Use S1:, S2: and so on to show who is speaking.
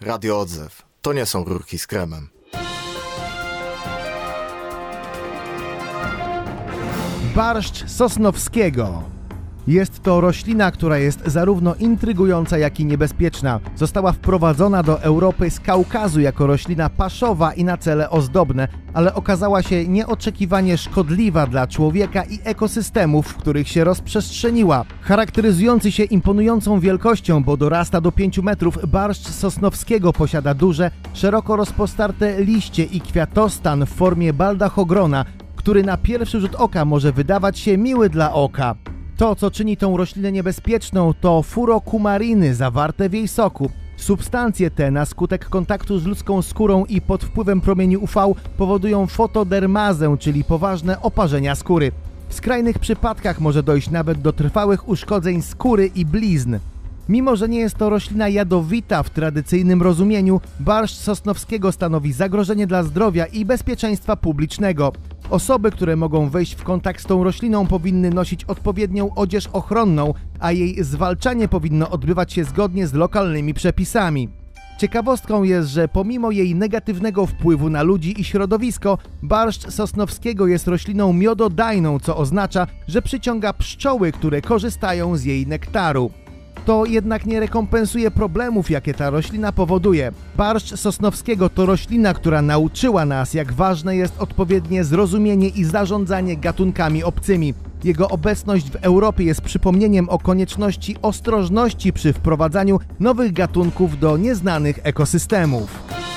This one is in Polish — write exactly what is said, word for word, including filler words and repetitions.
S1: Radio Odzew. To nie są rurki z kremem.
S2: Barszcz Sosnowskiego. Jest to roślina, która jest zarówno intrygująca, jak i niebezpieczna. Została wprowadzona do Europy z Kaukazu jako roślina paszowa i na cele ozdobne, ale okazała się nieoczekiwanie szkodliwa dla człowieka i ekosystemów, w których się rozprzestrzeniła. Charakteryzujący się imponującą wielkością, bo dorasta do pięciu metrów, barszcz Sosnowskiego posiada duże, szeroko rozpostarte liście i kwiatostan w formie baldachogrona, który na pierwszy rzut oka może wydawać się miły dla oka. To, co czyni tą roślinę niebezpieczną, to furokumariny zawarte w jej soku. Substancje te na skutek kontaktu z ludzką skórą i pod wpływem promieni U V powodują fotodermazę, czyli poważne oparzenia skóry. W skrajnych przypadkach może dojść nawet do trwałych uszkodzeń skóry i blizn. Mimo że nie jest to roślina jadowita w tradycyjnym rozumieniu, barszcz Sosnowskiego stanowi zagrożenie dla zdrowia i bezpieczeństwa publicznego. Osoby, które mogą wejść w kontakt z tą rośliną, powinny nosić odpowiednią odzież ochronną, a jej zwalczanie powinno odbywać się zgodnie z lokalnymi przepisami. Ciekawostką jest, że pomimo jej negatywnego wpływu na ludzi i środowisko, barszcz Sosnowskiego jest rośliną miododajną, co oznacza, że przyciąga pszczoły, które korzystają z jej nektaru. To jednak nie rekompensuje problemów, jakie ta roślina powoduje. Barszcz Sosnowskiego to roślina, która nauczyła nas, jak ważne jest odpowiednie zrozumienie i zarządzanie gatunkami obcymi. Jego obecność w Europie jest przypomnieniem o konieczności ostrożności przy wprowadzaniu nowych gatunków do nieznanych ekosystemów.